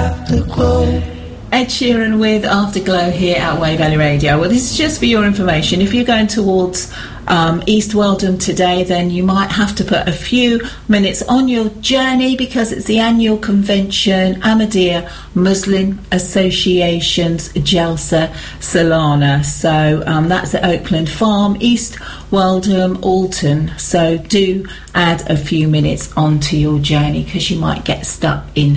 Afterglow. Ed Sheeran with Afterglow here at Wave Valley Radio. Well, this is just for your information. If you're going towards East Weldon today, then you might have to put a few minutes on your journey because it's the annual convention, Ahmadiyya Muslim Association's Jalsa Salana. So that's at Oakland Farm, East Weldon, Alton. So do add a few minutes onto your journey because you might get stuck in